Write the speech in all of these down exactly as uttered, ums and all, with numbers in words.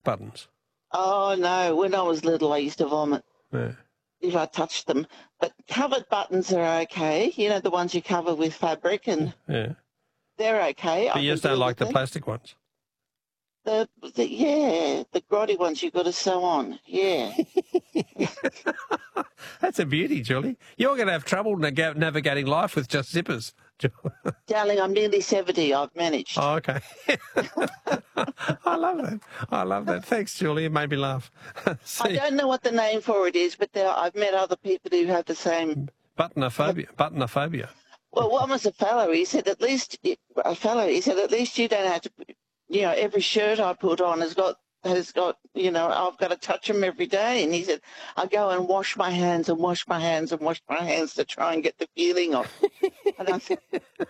buttons? Oh, no. When I was little, I used to vomit Yeah. if I touched them. But covered buttons are okay. You know, the ones you cover with fabric, and Yeah. they're okay. But I you can just don't deal like with the them. plastic ones? The, the yeah, the grotty ones you've got to sew on. Yeah. That's a beauty, Julie. You're going to have trouble nag- navigating life with just zippers. Darling, I'm nearly seventy. I've managed. Oh, okay. I love that. I love that. Thanks, Julie. It made me laugh. I don't know what the name for it is, but there, I've met other people who have the same. Buttonophobia. Buttonophobia. Well, one was a fellow. He said, at least, a fellow, he said, at least you don't have to, you know, every shirt I put on has got, has got, you know, I've got to touch them every day. And he said, I go and wash my hands and wash my hands and wash my hands to try and get the feeling off. And I said,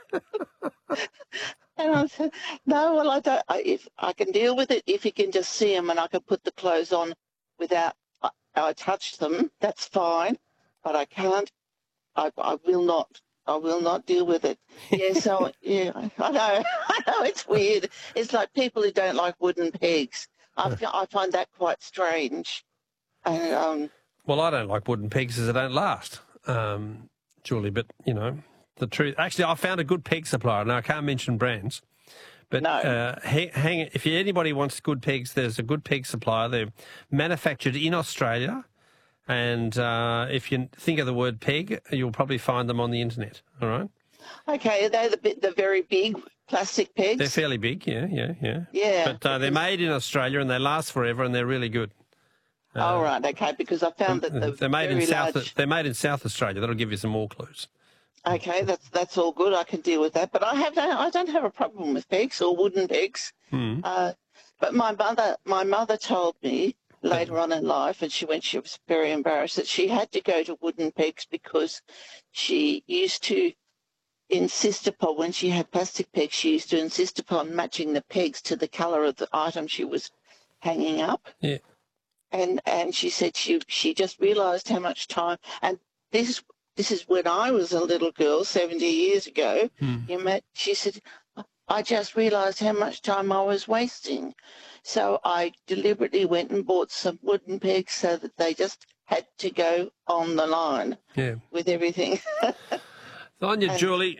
and I said, no, well, I don't, I, if I can deal with it, if you can just see them and I can put the clothes on without, I, I touch them, that's fine. But I can't, I, I will not. I will not deal with it. Yeah, so, yeah, I know. I know it's weird. It's like people who don't like wooden pegs. I, I find that quite strange. And, um, well, I don't like wooden pegs as they don't last, um, Julie, but, you know, the truth... Actually, I found a good peg supplier. Now, I can't mention brands, but no. uh, hang, hang, if anybody wants good pegs, there's a good peg supplier. They're manufactured in Australia. And uh, if you think of the word peg, you'll probably find them on the internet, all right? Okay, they're the, the very big plastic pegs? They're fairly big, yeah, yeah, yeah. Yeah. But uh, they're made in Australia and they last forever and they're really good. Uh, oh, right, okay, because I found that the they're made very in South. large... They're made in South Australia. That'll give you some more clues. Okay, that's that's all good. I can deal with that. But I have no, I don't have a problem with pegs or wooden pegs. Mm. Uh, but my mother, my mother told me later on in life, and she went, she was very embarrassed that she had to go to wooden pegs because she used to insist upon, when she had plastic pegs, she used to insist upon matching the pegs to the colour of the item she was hanging up. Yeah. And and she said she she just realised how much time, and this this is when I was a little girl seventy years ago. Mm. You met, she said, I just realised how much time I was wasting. So I deliberately went and bought some wooden pegs so that they just had to go on the line yeah. with everything. On you, Julie.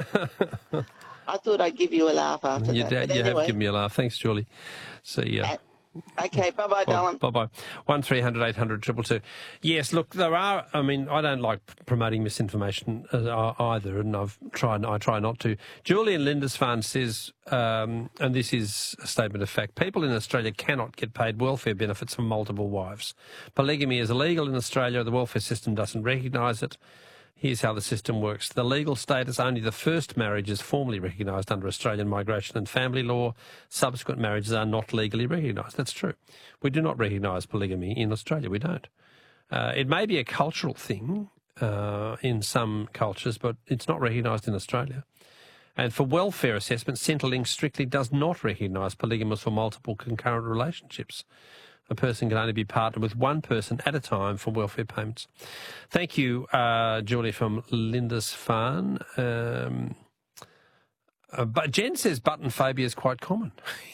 I thought I'd give you a laugh after you that. Da- you anyway. have given me a laugh. Thanks, Julie. See ya. Okay, bye-bye, darling. Bye-bye. one three hundred eight hundred two two two. Yes, look, there are, I mean, I don't like promoting misinformation uh, either, and I've tried, I try not to. Julie in Lindisfarne says, um, and this is a statement of fact, people in Australia cannot get paid welfare benefits from multiple wives. Polygamy is illegal in Australia. The welfare system doesn't recognise it. Here's how the system works. The legal status, only the first marriage is formally recognised under Australian migration and family law. Subsequent marriages are not legally recognised. That's true. We do not recognise polygamy in Australia. We don't. Uh, it may be a cultural thing uh, in some cultures, but it's not recognised in Australia. And for welfare assessment, Centrelink strictly does not recognise polygamous or multiple concurrent relationships. A person can only be partnered with one person at a time for welfare payments. Thank you, uh, Julie from Lindisfarne. Um, uh, but Jen says button phobia is quite common.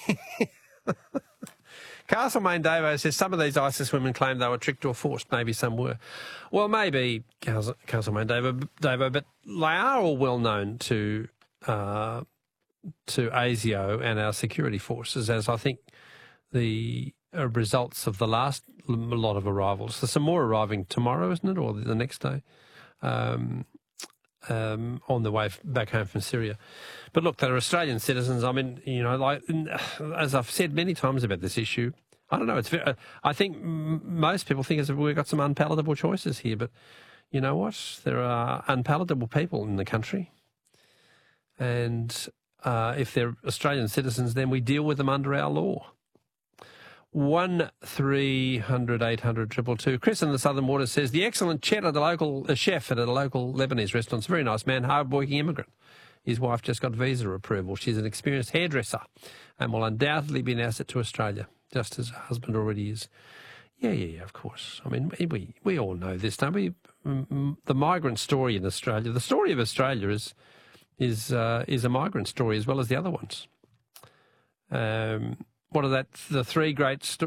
Castlemaine Davo says some of these ISIS women claim they were tricked or forced. Maybe some were. Well, maybe, Castlemaine Davo, Davo, but they are all well known to uh, to ASIO and our security forces, as I think the uh, results of the last lot of arrivals. There's some more arriving tomorrow, isn't it, or the next day, um, um, on the way back home from Syria. But look, they're Australian citizens. I mean, you know, like as I've said many times about this issue, I don't know. It's very, I think m- most people think we've got some unpalatable choices here, but you know what? There are unpalatable people in the country, and uh, if they're Australian citizens, then we deal with them under our law. One three hundred eight hundred triple two. Chris in the Southern Waters says the excellent chef at the local uh, chef at a local Lebanese restaurant. It's a very nice man, hard-working immigrant. His wife just got visa approval. She's an experienced hairdresser and will undoubtedly be an asset to Australia, just as her husband already is. Yeah, yeah, yeah, of course. I mean, we we all know this, don't we? The migrant story in Australia, the story of Australia is is uh, is a migrant story as well as the other ones. Um, what are that? The three great st-